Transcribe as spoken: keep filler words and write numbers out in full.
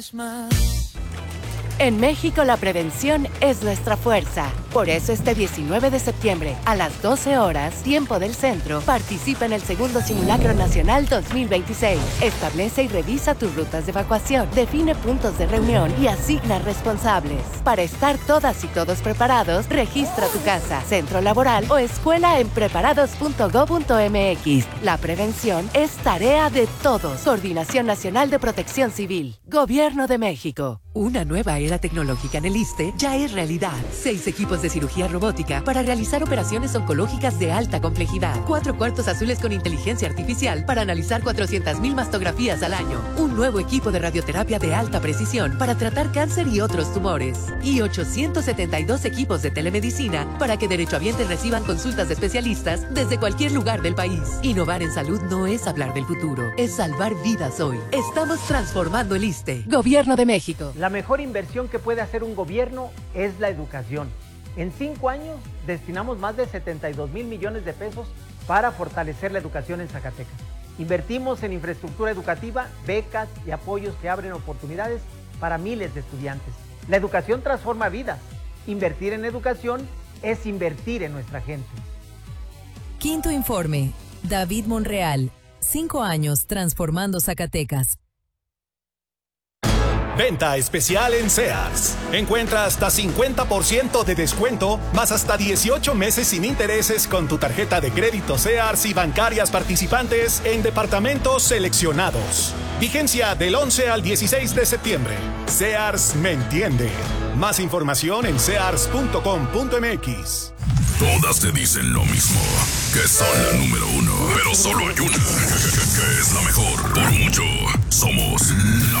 En México la prevención es nuestra fuerza. Por eso este diecinueve de septiembre, a las doce horas, tiempo del centro, participa en el segundo Simulacro Nacional dos mil veintiséis. Establece y revisa tus rutas de evacuación, define puntos de reunión y asigna responsables. Para estar todas y todos preparados, registra tu casa, centro laboral o escuela en preparados punto gob punto mx. La prevención es tarea de todos. Coordinación Nacional de Protección Civil. Gobierno de México. Una nueva era tecnológica en el ISSSTE ya es realidad. Seis equipos de cirugía robótica para realizar operaciones oncológicas de alta complejidad. Cuatro cuartos azules con inteligencia artificial para analizar cuatrocientas mil mastografías al año. Un nuevo equipo de radioterapia de alta precisión para tratar cáncer y otros tumores. Y ochocientos setenta y dos equipos de telemedicina para que derechohabientes reciban consultas de especialistas desde cualquier lugar del país. Innovar en salud no es hablar del futuro, es salvar vidas hoy. Estamos transformando el ISSSTE. Gobierno de México. La mejor inversión que puede hacer un gobierno es la educación. En cinco años destinamos más de setenta y dos mil millones de pesos para fortalecer la educación en Zacatecas. Invertimos en infraestructura educativa, becas y apoyos que abren oportunidades para miles de estudiantes. La educación transforma vidas. Invertir en educación es invertir en nuestra gente. Quinto informe. David Monreal. Cinco años transformando Zacatecas. Venta especial en Sears. Encuentra hasta cincuenta por ciento de descuento, más hasta dieciocho meses sin intereses con tu tarjeta de crédito Sears y bancarias participantes en departamentos seleccionados. Vigencia del once al dieciséis de septiembre. Sears me entiende. Más información en sears punto com punto mx. Todas te dicen lo mismo, que son la número uno. Pero solo hay una, que es la mejor. Por mucho, somos la